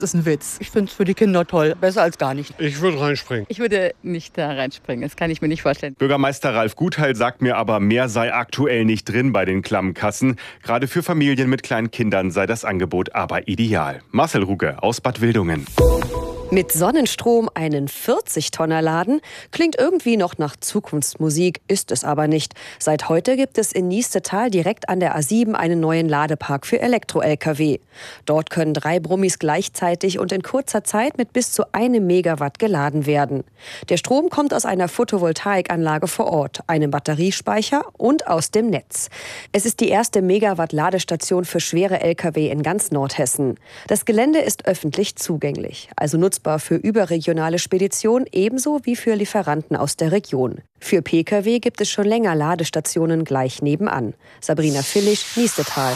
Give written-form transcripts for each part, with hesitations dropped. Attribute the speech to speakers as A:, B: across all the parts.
A: Das ist ein Witz. Ich finde es für die Kinder toll. Besser als gar nicht.
B: Ich würde reinspringen.
C: Ich würde nicht da reinspringen. Das kann ich mir nicht vorstellen.
D: Bürgermeister Ralf Gutheil sagt mir aber, mehr sei aktuell nicht drin bei den Klammkassen. Gerade für Familien mit kleinen Kindern sei das Angebot aber ideal. Marcel Ruge aus Bad Wildungen.
E: Mit Sonnenstrom einen 40-Tonner laden? Klingt irgendwie noch nach Zukunftsmusik, ist es aber nicht. Seit heute gibt es in Niestetal direkt an der A7 einen neuen Ladepark für Elektro-Lkw. Dort können 3 Brummis gleichzeitig und in kurzer Zeit mit bis zu 1 Megawatt geladen werden. Der Strom kommt aus einer Photovoltaikanlage vor Ort, einem Batteriespeicher und aus dem Netz. Es ist die erste Megawatt-Ladestation für schwere Lkw in ganz Nordhessen. Das Gelände ist öffentlich zugänglich, also nutzbar für überregionale Speditionen ebenso wie für Lieferanten aus der Region. Für Pkw gibt es schon länger Ladestationen gleich nebenan. Sabrina Villig, Niestetal.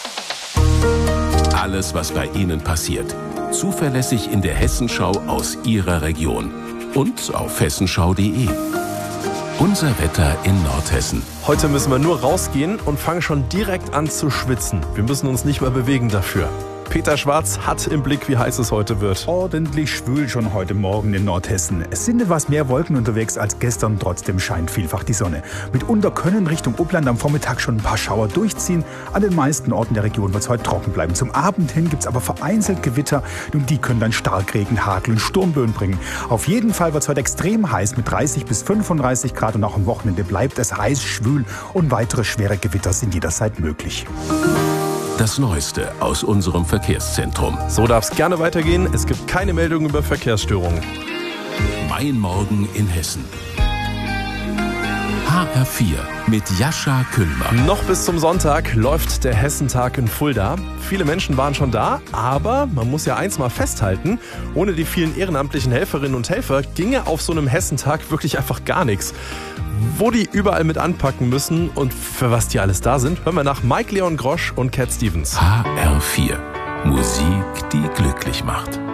F: Alles, was bei Ihnen passiert, zuverlässig in der Hessenschau aus Ihrer Region und auf hessenschau.de. Unser Wetter in Nordhessen.
G: Heute müssen wir nur rausgehen und fangen schon direkt an zu schwitzen. Wir müssen uns nicht mehr bewegen dafür. Peter Schwarz hat im Blick, wie heiß es heute wird.
H: Ordentlich schwül schon heute Morgen in Nordhessen. Es sind etwas mehr Wolken unterwegs als gestern, trotzdem scheint vielfach die Sonne. Mitunter können Richtung Uppland am Vormittag schon ein paar Schauer durchziehen. An den meisten Orten der Region wird es heute trocken bleiben. Zum Abend hin gibt es aber vereinzelt Gewitter und die können dann Starkregen, Hagel und Sturmböen bringen. Auf jeden Fall wird es heute extrem heiß mit 30 bis 35 Grad und auch am Wochenende bleibt es heiß, schwül und weitere schwere Gewitter sind jederzeit möglich.
F: Das Neueste aus unserem Verkehrszentrum.
G: So darf es gerne weitergehen. Es gibt keine Meldungen über Verkehrsstörungen.
F: Mein Morgen in Hessen. HR4 mit Jascha Kühlmer.
G: Noch bis zum Sonntag läuft der Hessentag in Fulda. Viele Menschen waren schon da, aber man muss ja eins mal festhalten, ohne die vielen ehrenamtlichen Helferinnen und Helfer ginge auf so einem Hessentag wirklich einfach gar nichts. Wo die überall mit anpacken müssen und für was die alles da sind, hören wir nach Mike Leon Grosch und Cat Stevens.
F: HR4. Musik, die glücklich macht.